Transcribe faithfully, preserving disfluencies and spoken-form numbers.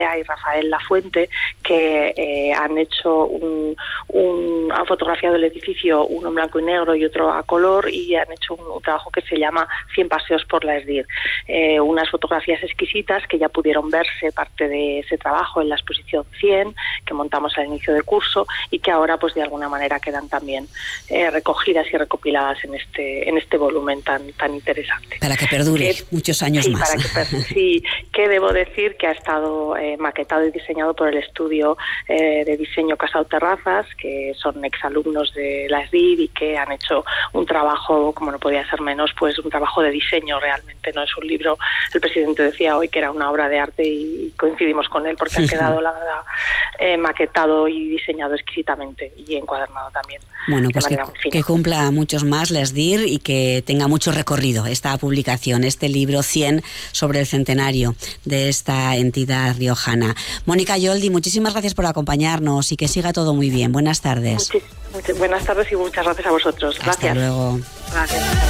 y Rafael Lafuente, que eh, han hecho un, un, han fotografiado el edificio, uno en blanco y negro y otro a color, y han hecho un, un trabajo que se llama cien paseos por la Esdir. Eh, unas fotografías exquisitas que ya pudieron verse parte de ese trabajo en la exposición cien, que montamos al inicio del curso, y que ahora pues de alguna manera quedan también eh, recogidas y recopiladas en este, en este volumen tan, tan interesante. Para que perdure que, muchos años sí, más. Para que perdure, sí, que debo decir que ha estado eh, maquetado y diseñado por el estudio eh, de diseño Casao Terrazas, que son exalumnos de la Esdir y que han hecho un trabajo, como no podía ser menos, pues un trabajo de diseño realmente, no es un libro. El presidente decía hoy que era una obra de arte y coincidimos con él porque ha quedado, la verdad, eh, maquetado y diseñado exquisitamente y encuadernado también. Bueno, pues que, que cumpla muchos más la Esdir y que tenga mucho recorrido esta publicación, este libro cien sobre el centenario de esta entidad riojana. Mónica Yoldi, muchísimas gracias por acompañarnos y que siga todo muy bien. Buenas tardes. Muchis, muchis, buenas tardes y muchas gracias a vosotros. Gracias. Hasta luego. Gracias.